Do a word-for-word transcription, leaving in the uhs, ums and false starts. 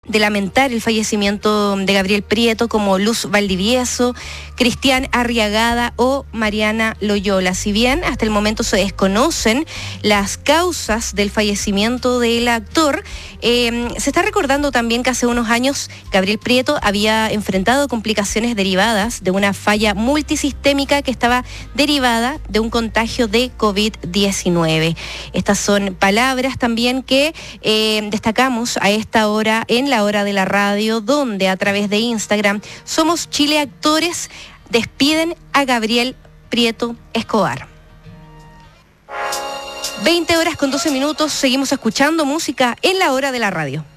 de lamentar el fallecimiento de Gabriel Prieto, como Luz Valdivieso, Cristian Arriagada o Mariana Loyola. Si bien hasta el momento se desconocen las causas del fallecimiento del actor, eh, se está recordando también que hace unos años Gabriel Prieto había enfrentado complicaciones derivadas de una falla multisistémica que estaba derivada de un contagio de covid diecinueve. Estas son palabras también que eh, destacamos a esta hora en la hora de la radio, donde a través de Instagram Somos Chile Actores despiden a Gabriel Prieto Escobar. veinte horas con doce minutos, seguimos escuchando música en la hora de la radio.